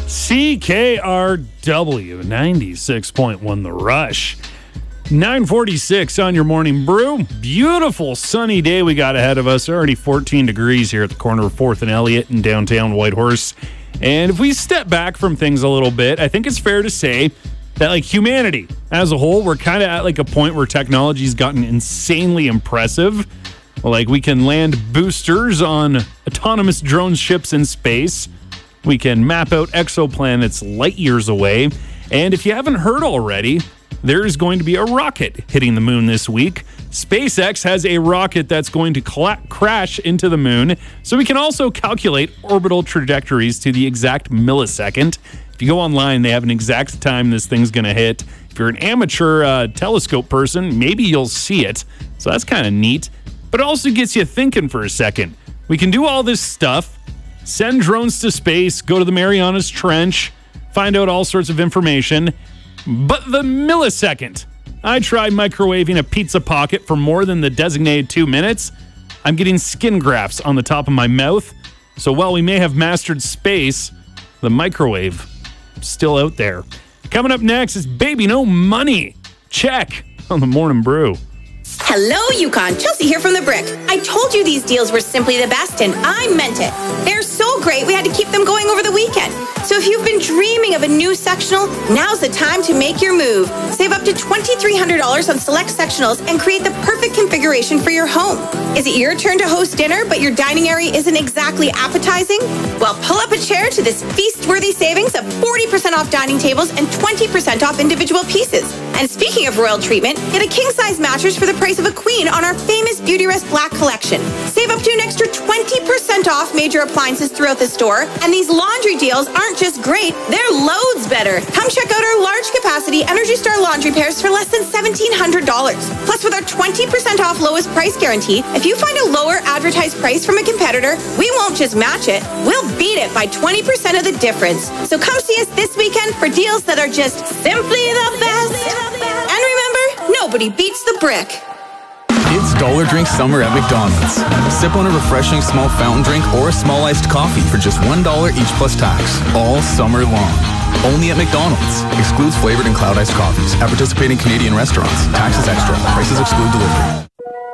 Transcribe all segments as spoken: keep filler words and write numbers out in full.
C K R W ninety-six point one The Rush. nine forty-six on your morning brew. Beautiful sunny day we got ahead of us. Already fourteen degrees here at the corner of fourth and Elliott in downtown Whitehorse. And if we step back from things a little bit, I think it's fair to say that, like, humanity as a whole, we're kind of at like a point where technology's gotten insanely impressive. Like, we can land boosters on autonomous drone ships in space. We can map out exoplanets light years away. And if you haven't heard already, there's going to be a rocket hitting the moon this week. SpaceX has a rocket that's going to cla- crash into the moon, so we can also calculate orbital trajectories to the exact millisecond. If you go online, they have an exact time this thing's going to hit. If you're an amateur uh, telescope person, maybe you'll see it. So that's kind of neat. But it also gets you thinking for a second. We can do all this stuff, send drones to space, go to the Marianas Trench, find out all sorts of information. But the millisecond I try microwaving a pizza pocket for more than the designated two minutes, I'm getting skin grafts on the top of my mouth. So while we may have mastered space, the microwave is still out there. Coming up next is Baby No Money. Check on the Morning Brew. Hello, Yukon. Chelsea here from The Brick. I told you these deals were simply the best, and I meant it. They're so great, we had to keep them going over the weekend. So if you've been dreaming of a new sectional, now's the time to make your move. Save up to twenty-three hundred dollars on select sectionals and create the perfect configuration for your home. Is it your turn to host dinner, but your dining area isn't exactly appetizing? Well, pull up a chair to this feast-worthy savings of forty percent off dining tables and twenty percent off individual pieces. And speaking of royal treatment, get a king-size mattress for the price of a queen on our famous Beautyrest Black collection. Save up to an extra twenty percent off major appliances throughout the store. And these laundry deals aren't just great, they're loads better. Come check out our large capacity Energy Star laundry pairs for less than seventeen hundred dollars. Plus, with our twenty percent off lowest price guarantee, if you find a lower advertised price from a competitor, we won't just match it, we'll beat it by twenty percent of the difference. So come see us this weekend for deals that are just simply the best. And remember, nobody beats The Brick. It's Dollar Drink Summer at McDonald's. Sip on a refreshing small fountain drink or a small iced coffee for just one dollar each plus tax, all summer long. Only at McDonald's. Excludes flavored and cloud iced coffees at participating Canadian restaurants. Taxes extra. Prices exclude delivery.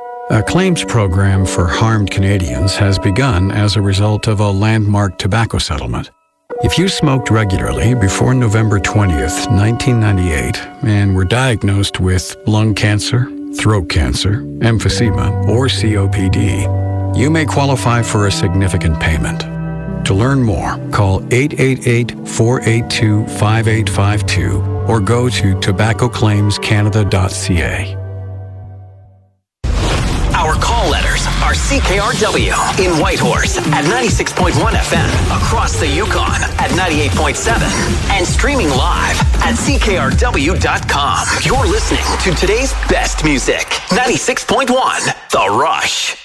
A claims program for harmed Canadians has begun as a result of a landmark tobacco settlement. If you smoked regularly before November twentieth, nineteen ninety-eight, and were diagnosed with lung cancer, throat cancer, emphysema, or C O P D, you may qualify for a significant payment. To learn more, call eight eight eight, four eight two, five eight five two or go to tobacco claims canada dot c a. Our call letters are C K R W in Whitehorse at ninety-six point one F M, across the Yukon at ninety-eight point seven, and streaming live at C K R W dot com. You're listening to today's best music. ninety-six point one The Rush.